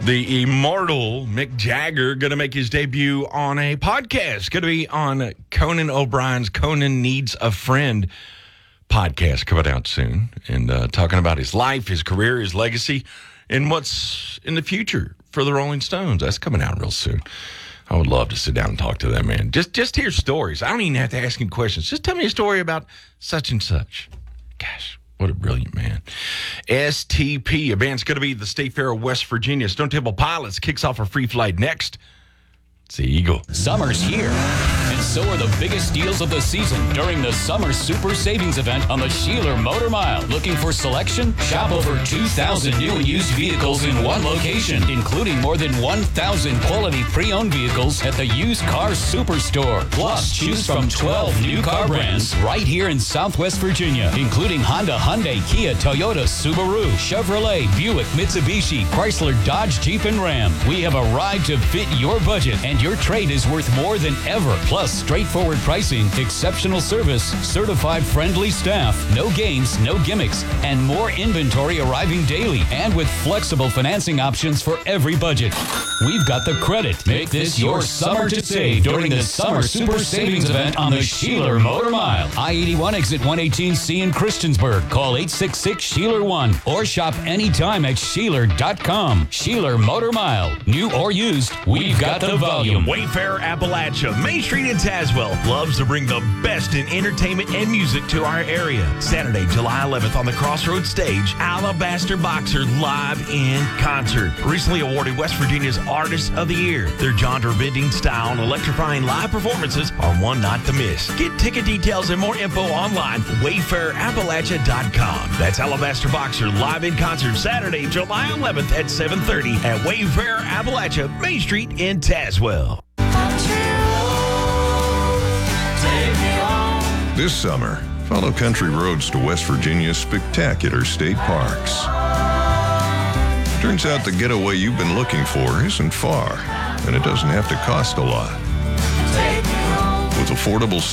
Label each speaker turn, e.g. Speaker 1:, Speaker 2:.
Speaker 1: The immortal Mick Jagger going to make his debut on a podcast. Going to be on Conan O'Brien's Conan Needs a Friend podcast coming out soon. And talking about his life, his career, his legacy, and what's in the future for the Rolling Stones. That's coming out real soon. I would love to sit down and talk to that man. Just hear stories. I don't even have to ask him questions. Just tell me a story about such and such. Gosh. What a brilliant man. STP, a band's going to be the State Fair of West Virginia. Stone Temple Pilots kicks off a free flight next. It's the Eagle.
Speaker 2: Summer's here, and so are the biggest deals of the season during the Summer Super Savings Event on the Sheeler Motor Mile. Looking for selection? Shop over 2,000 new and used vehicles in one location, including more than 1,000 quality pre-owned vehicles at the Used Car Superstore. Plus, choose from 12 new car brands right here in Southwest Virginia, including Honda, Hyundai, Kia, Toyota, Subaru, Chevrolet, Buick, Mitsubishi, Chrysler, Dodge, Jeep, and Ram. We have a ride to fit your budget, and your trade is worth more than ever. Plus, straightforward pricing, exceptional service, certified friendly staff, no games, no gimmicks, and more inventory arriving daily, and with flexible financing options for every budget. We've got the credit. Make this your summer to save during the Summer Super Savings Event on the Sheeler Motor Mile. I-81 exit 118C in Christiansburg. Call 866-SHEELER1 or shop anytime at Sheeler.com. Sheeler Motor Mile. New or used, we've got the volume.
Speaker 3: Wayfair Appalachia, Main Street in Tazewell, loves to bring the best in entertainment and music to our area. Saturday, July 11th on the Crossroads stage, Alabaster Boxer live in concert. Recently awarded West Virginia's Artist of the Year. Their genre-bending style and electrifying live performances are one not to miss. Get ticket details and more info online, wayfairappalachia.com. That's Alabaster Boxer live in concert Saturday, July 11th at 7:30 at Wayfair Appalachia, Main Street in Tazewell.
Speaker 4: This summer, follow country roads to West Virginia's spectacular state parks. Turns out the getaway you've been looking for isn't far, and it doesn't have to cost a lot. With affordable